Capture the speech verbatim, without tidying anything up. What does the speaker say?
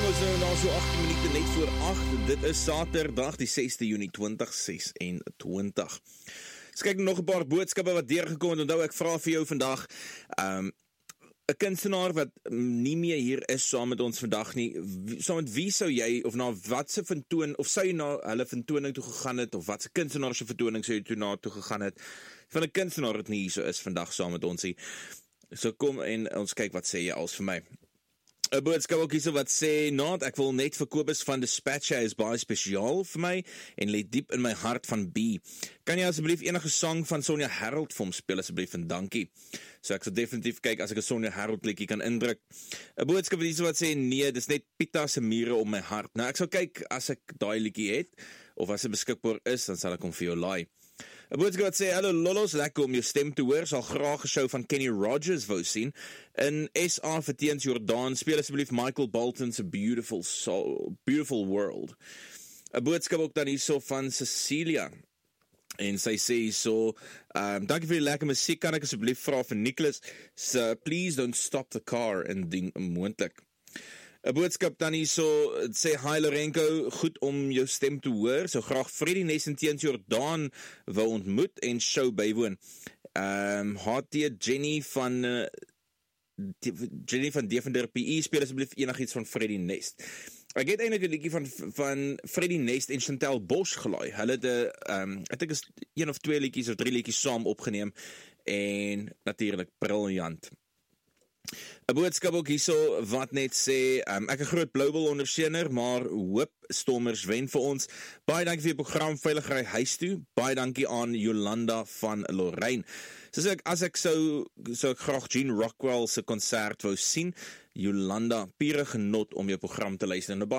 is nou na so agttien minute net voor agt. Dit is Saterdag die sesde Junie twintig ses-en-twintig. Ek kyk nog 'n paar boodskappe wat deurgekom het. Onthou ek vra vir jou vandag, um, 'n kunstenaar wat nie meer hier is saam met ons vandag nie, saam met wie sou jy, of na wat se vertoon, of sou jy na hulle vertoning toe gegaan het, of wat se kunstenaar se vertoning sou jy toe na toe gegaan het, van 'n kunstenaar wat nie hier so is vandag saam met ons nie. So kom en ons kyk wat sê jy als vir my. 'n boodskap ook hierso wat sê, Naat, ek wil net vir Kobus van Dispatch, hy is baie spesiaal vir my en lê diep in my hart van B. Kan jy asseblief enige sang van Sonja Harold vir hom speel asseblief en dankie. So ek sal definitief kyk as ek 'n Sonja Harold liedjie kan indruk. 'n boodskap hierso wat sê, nee, dis net Pita se mure om my hart. Nou ek sal kyk as ek daai liedjie het of as dit beskikbaar is, dan sal ek hom vir jou laai. 'n boodskap wat sê, hallo Lollos, lekker om jou stem te hoor, sal graag 'n show van Kenny Rogers wou sien. In S A vir teens Jordaan, speel asseblief Michael Bolton se Beautiful Soul, Beautiful World. 'n boodskap ook dan hierso van Cecilia. En sy sê so, um, dankie vir die lekker musiek, kan ek asseblief vra vir Nicholas, so, please don't stop the car, indien moontlik. 'n boodskap dan hierso, sê, hi Lorenko, goed om jou stem te hoor, so graag Freddie Ness en teens Jordaan wou ontmoet en show bywoon. Um, H T Jenny van uh, Jenny van Deventer P E, speel asseblief enigiets van Freddie Ness. Ek het eintlik 'n liedjie van, van Freddie Ness en Chantel Bosch gelaai. Hulle het 'n, um, ek dink is een of twee liedjies of drie liedjies saam opgeneem en natuurlik briljant. 'n boodskap ook hierso wat net sê, um, ek 'n groot Blowball ondersteuner, maar hoop Stormers wen vir ons. Baie dankie vir die program Veilig ry huis toe. Baie dankie aan Jolanda van Lorraine. So as ek, as ek sou, sou ek graag Gene Rockwell se konsert wou sien. Jolanda, pure genot om jou program te luister. Nou,